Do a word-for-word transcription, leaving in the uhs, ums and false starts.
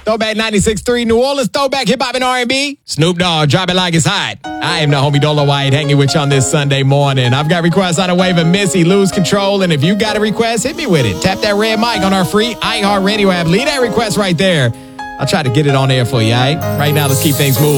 Throwback ninety-six point three New Orleans, throwback hip hop and R and B. Snoop Dogg, drop it like it's hot. I am the homie Dolo White, hanging with you on this Sunday morning. I've got requests on the way of Missy, Lose Control, and if you got a request, hit me with it. Tap that red mic on our free iHeartRadio app. Leave that request right there. I'll try to get it on air for you, all right? Right now, let's keep things moving.